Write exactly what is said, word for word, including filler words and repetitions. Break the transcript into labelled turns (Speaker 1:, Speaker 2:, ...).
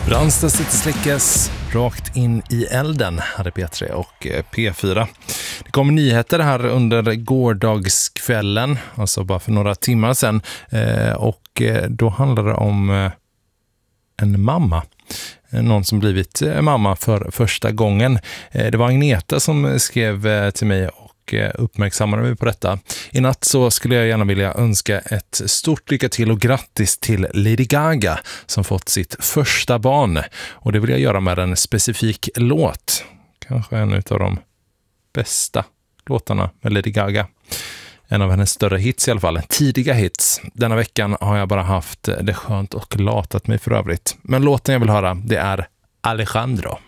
Speaker 1: Brandsta sitter släckes rakt in i elden, hade P tre och P fyra. Det kom nyheter här under gårdagskvällen, alltså bara för några timmar sedan. Och då handlade det om en mamma. Någon som blivit mamma för första gången. Det var Agneta som skrev till mig och uppmärksammade mig på detta. I natt så skulle jag gärna vilja önska ett stort lycka till och grattis till Lady Gaga som fått sitt första barn. Och det vill jag göra med en specifik låt. Kanske en av de bästa låtarna med Lady Gaga. En av hennes större hits i alla fall. Tidiga hits. Denna veckan har jag bara haft det skönt och latat mig för övrigt. Men låten jag vill höra, det är Alejandro.